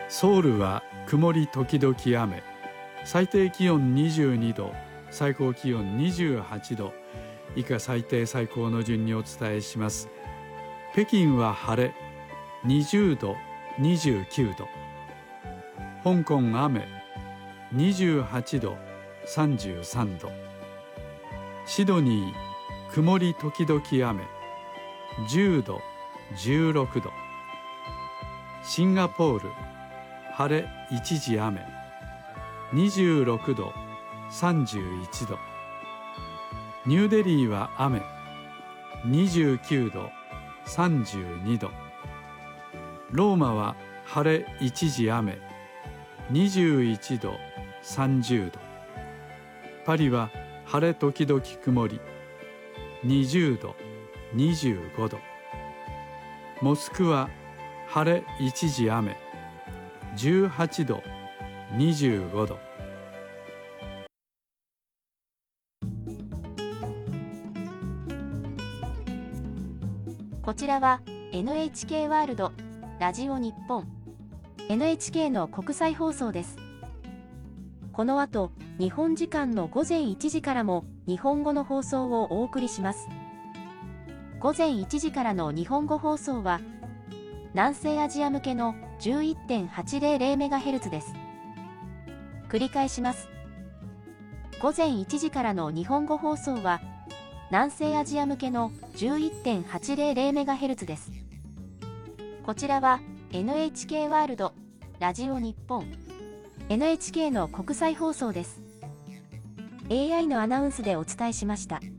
ソウルは曇り時々雨、最低気温22度、最高気温28度、以下最低最高の順にお伝えします。北京は晴れ、20度、29度。香港雨、28度、33度。シドニー、曇り時々雨、10度、16度。シンガポール、晴れ一時雨、26度、31度。ニューデリーは雨、29度、32度。ローマは晴れ一時雨、21度、30度。パリは晴れ時々曇り、20度、25度。モスクワ、晴れ一時雨、18度、25度。 こちらは NHK ワールド、ラジオ日本、NHK の国際放送です。この後、日本時間の午前1時からも日本語の放送をお送りします。午前1時からの日本語放送は、南西アジア向けの 11.800MHz です。繰り返します。午前1時からの日本語放送は、南西アジア向けの 11.800MHz です。こちらは NHK ワールド、ラジオ日本、NHK の国際放送です。AI のアナウンスでお伝えしました。